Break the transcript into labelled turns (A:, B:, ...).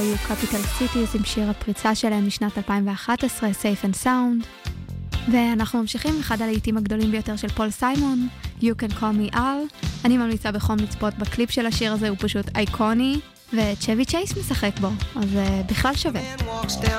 A: היו Capital Cities עם שיר הפריצה שלהם משנת 2011, Safe and Sound. ואנחנו ממשיכים אחד הלהיטים הגדולים ביותר של פול סיימון, You Can Call Me Al. אני ממליצה בחום לצפות בקליפ של השיר הזה, הוא פשוט אייקוני, וצ'בי צ'ייס משחק בו, אז בכלל שווה.